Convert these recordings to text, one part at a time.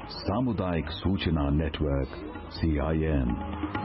सामुदायिक सूचना network CIN।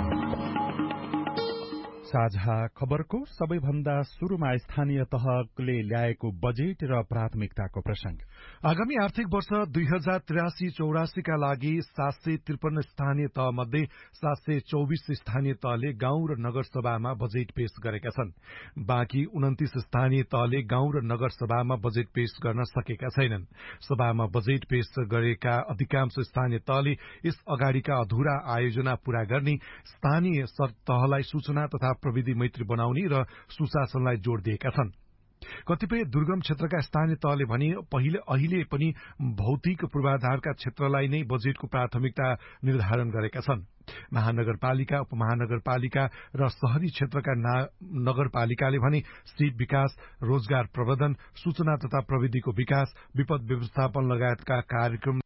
साझा खबरको सबैभन्दा सुरुमा स्थानीय तहले ल्याएको बजेट र प्राथमिकताको प्रसंग। आगामी आर्थिक वर्ष 2083-84 का लागि 753 स्थानीय तह मध्ये 724 स्थानीय तहले गाउँ र नगर सभामा बजेट पेश गरेका छन्। बाँकी 29 स्थानीय तहले गाउँ र नगर सभामा बजेट पेश गर्न सकेका छैनन्। सभामा बजेट पेश गरेका अधिकांश स्थानीय तहले यस अगाडिका अधूरा आयोजना पूरा गर्ने, स्थानीय तहलाई सूचना तथा प्रविधि मैत्री बनाउने र सुशासनलाई जोड़ दिएका छन्। कतिपय दुर्गम क्षेत्रका स्थानीय तहले भने अहिले पनि भौतिक पूर्वाधारका क्षेत्रलाई नै बजेटको प्राथमिकता निर्धारण गरेका छन्। महानगरपालिका, उपमहानगरपालिका र शहरी क्षेत्रका नगरपालिकाले भने सीप विकास, रोजगार प्रवर्धन, सूचना तथा प्रविधिको विकास, विपद व्यवस्थापन लगायतका कार्यक्रम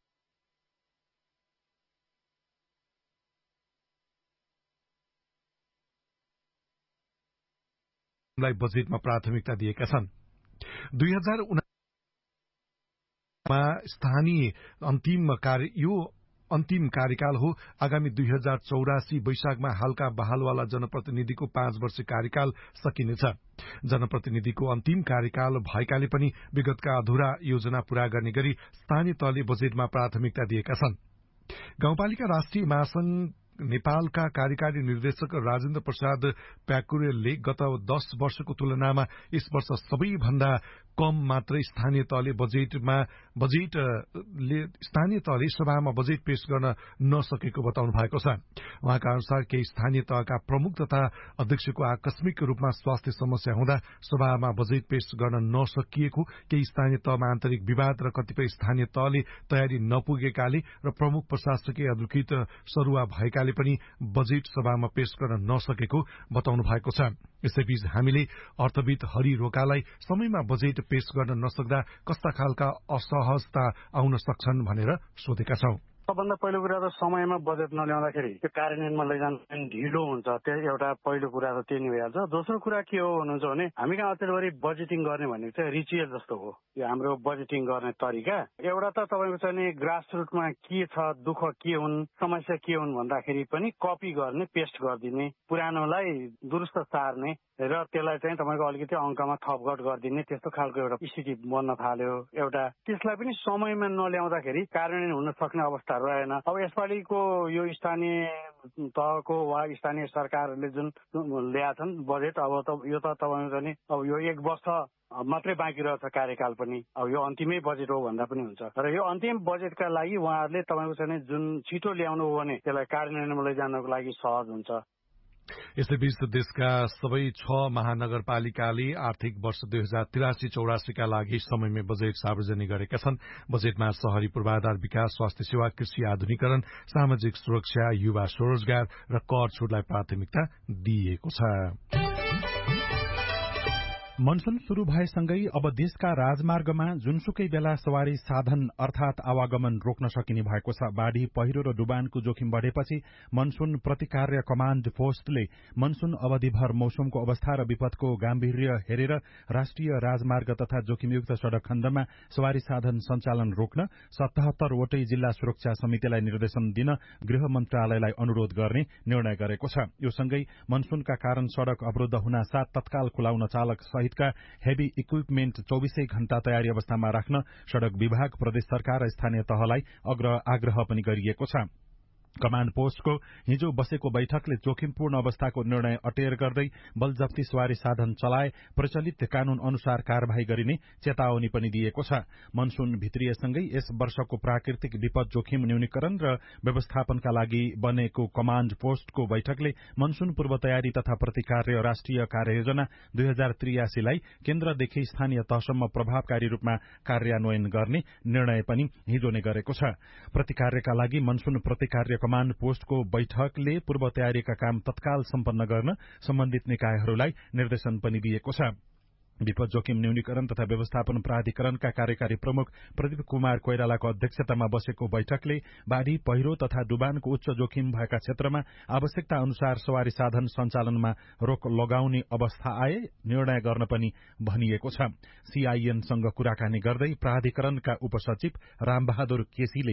बजेटमा प्राथमिकता दिएका छन्। 2019 मा स्थानीय अन्तिम कार्यकाल हो। आगामी 2084 वैशाखमा हालका बहालवाला जनप्रतिनिधिको 5 वर्ष कार्यकाल सकिनेछ। जनप्रतिनिधिको अन्तिम कार्यकाल भएकाले पनि विगतका अधूरा योजना पूरा गर्ने गरी स्थानीय तहले बजेटमा प्राथमिकता दिएका छन्। गाउँपालिका राष्ट्रिय महासंघ नेपालका कार्यकारी निर्देशक राजेन्द्र प्रसाद प्याकुरेलले गत 10 वर्षको तुलनामा यस वर्ष सबैभन्दा कम मात्रै स्थानीय तहले सभामा बजेट पेश गर्न नसकेको बताउनु भएको छ। उहाँका अनुसार केही स्थानीय तहका प्रमुख तथा अध्यक्षको आकस्मिक रूपमा स्वास्थ्य समस्या हुँदा सभामा बजेट पेश गर्न नसकिएको, केही स्थानीय तहमा आन्तरिक विवाद र कतिपय स्थानीय तहले तयारी नपुगेकाले र प्रमुख प्रशासकीय अधिकृत सरुवा भएकाले पनि बजेट सभामा पेश गर्न नसकेको बताउनु भएको छ। यसैबीच हामीले अर्थविद हरि रोकालाई समयमा बजेट पेश गर्न नसक्दा कस्ता खालका असहजता आउन सक्छन् भनेर सोधेका छौं। सबभन्दा पहिलो कुरा त समयमा बजेट नल्याउँदाखेरि त्यो कार्यान्वयनमा लैजान ढिलो हुन्छ। त्यो एउटा पहिलो कुरा त त्यही नै भइहाल्छ। दोस्रो कुरा के हो भन्नुहुन्छ भने हामी कहाँ अचेलभरि बजेटिङ गर्ने भनेको चाहिँ रिचुअल जस्तो हो। यो हाम्रो बजेटिङ गर्ने तरिका एउटा त तपाईँको चाहिँ ग्रास रुटमा के छ, दुःख के हुन्, समस्या के हुन् भन्दाखेरि पनि कपी गर्ने, पेस्ट गरिदिने, पुरानोलाई दुरुस्त सार्ने र त्यसलाई चाहिँ तपाईँको अलिकति अङ्कमा थपघट गरिदिने, त्यस्तो खालको एउटा स्थिति बन्न थाल्यो। एउटा त्यसलाई पनि समयमा नल्याउँदाखेरि कार्यान्वयन हुन सक्ने अवस्था रहेन। अब यसपालिको यो स्थानीय तहको वा स्थानीय सरकारले जुन ल्याएछन् बजेट, अब त यो त तपाईँको चाहिँ अब यो 1 वर्ष मात्रै बाँकी रहेछ कार्यकाल पनि। अब यो अन्तिमै बजेट हो भन्दा पनि हुन्छ। तर यो अन्तिम बजेटका लागि उहाँहरूले तपाईँको चाहिँ जुन छिटो ल्याउनु हो भने त्यसलाई कार्यान्वयनमा लैजानको लागि सहज हुन्छ। यसैबीच देशका सबै 6 महानगरपालिकाले आर्थिक वर्ष 2083-84 का लागि समयमै बजेट सार्वजनिक गरेका छन्। बजेटमा शहरी पूर्वाधार विकास, स्वास्थ्य सेवा, कृषि आधुनिकरण, सामाजिक सुरक्षा, युवा स्वरोजगार र कर छुटलाई प्राथमिकता दिइएको छ। मनसून शुरू भएसँगै अब देशका राजमार्गमा जुनसुकै बेला सवारी साधन अर्थात आवागमन रोक्न सकिने भएको छ। बाढ़ी, पहिरो र डुबानको जोखिम बढ़ेपछि मनसून प्रतिकार्य कमाण्ड पोस्टले मनसून अवधिभर मौसमको अवस्था र विपदको गाम्भीर्य हेरेर राष्ट्रिय राजमार्ग तथा जोखिमयुक्त सड़क खण्डमा सवारी साधन सञ्चालन रोक्न 77 वटै जिल्ला सुरक्षा समितिलाई निर्देशन दिन गृह मन्त्रालयलाई अनुरोध गर्ने निर्णय गरेको छ। यो सँगै मनसूनका कारण सड़क अवरुद्ध हुनासाथ तत्काल खुलाउन चालक सहितका हेभी इक्विपमेन्ट 24 घण्टा तयारी अवस्थामा राख्न सड़क विभाग, प्रदेश सरकार र स्थानीय तहलाई आग्रह पनि गरिएको छ। कमाण्ड पोस्टको हिजो बसेको बैठकले जोखिमपूर्ण अवस्थाको निर्णय अटेर गर्दै बलजफ्ती सवारी साधन चलाए प्रचलित कानून अनुसार कार्यवाही गरिने चेतावनी पनि दिएको छ। मनसून भित्रिएसँगै यस वर्षको प्राकृतिक विपद जोखिम न्यूनीकरण र व्यवस्थापनका लागि बनेको कमाण्ड पोस्टको बैठकले मनसून पूर्व तयारी तथा प्रतिकार्य राष्ट्रिय कार्ययोजना 2083 लाई केन्द्रदेखि स्थानीय तहसम्म प्रभावकारी रूपमा कार्यान्वयन गर्ने निर्णय पनि हिजो नै गरेको छ। प्रतिकार्यका लागि मनसून प्रतिकार्य कमाण्ड पोस्टको बैठकले पूर्व तयारीका काम तत्काल सम्पन्न गर्न सम्बन्धित निकायहरूलाई निर्देशन पनि दिएको छ। विपद जोखिम न्यूनीकरण तथा व्यवस्थापन प्राधिकरणका कार्यकारी प्रमुख प्रदीप कुमार कोइरालाको अध्यक्षतामा बसेको बैठकले बाढ़ी, पहिरो तथा डुबानको उच्च जोखिम भएका क्षेत्रमा आवश्यकता अनुसार सवारी साधन सञ्चालनमा रोक लगाउने अवस्था आए निर्णय गर्न पनि भनिएको छ। सीआईएनसँग कुराकानी गर्दै प्राधिकरणका उपसचिव रामबहादुर केसीले